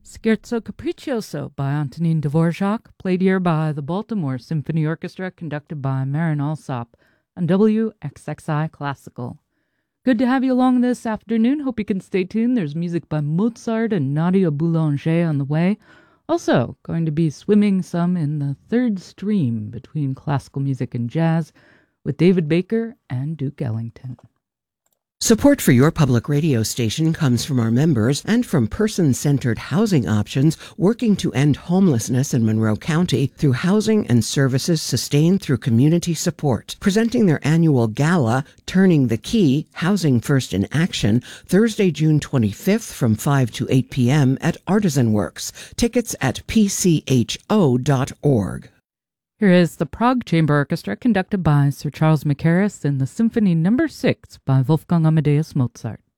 Scherzo Capriccioso by Antonin Dvorak, played here by the Baltimore Symphony Orchestra, conducted by Marin Alsop on WXXI Classical. Good to have you along this afternoon. Hope you can stay tuned. There's music by Mozart and Nadia Boulanger on the way. Also, going to be swimming some in the third stream between classical music and jazz with David Baker and Duke Ellington. Support for your public radio station comes from our members and from person-centered housing options working to end homelessness in Monroe County through housing and services sustained through community support. Presenting their annual gala, Turning the Key, Housing First in Action, Thursday, June 25th from 5 to 8 p.m. at Artisan Works. Tickets at pcho.org. Here is the Prague Chamber Orchestra, conducted by Sir Charles Mackerras, in the Symphony No. 6 by Wolfgang Amadeus Mozart.